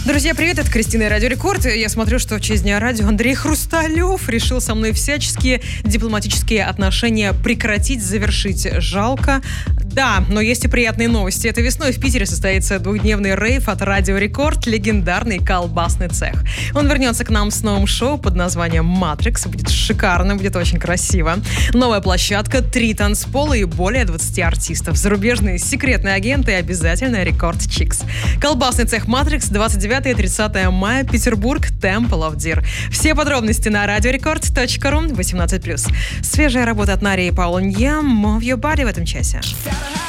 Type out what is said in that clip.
Друзья, привет, это Кристина и Радио Рекорд. Я смотрю, что в честь Дня радио Андрей Хрусталев решил со мной всяческие дипломатические отношения прекратить, завершить. Жалко. Да, но есть и приятные новости. Этой весной в Питере состоится двухдневный рейв от Радио Рекорд, легендарный колбасный цех. Он вернется к нам с новым шоу под названием «Матрикс». Будет шикарно, будет очень красиво. Новая площадка, 3 танцпола и более 20 артистов. Зарубежные секретные агенты и обязательно Рекорд Чикс. Колбасный цех «Матрикс», 29 и 30 мая, Петербург, Temple of Deer. Все подробности на radiorecord.ru, 18+. Свежая работа от Нари и Паула Нья, Move Your Body в этом часе.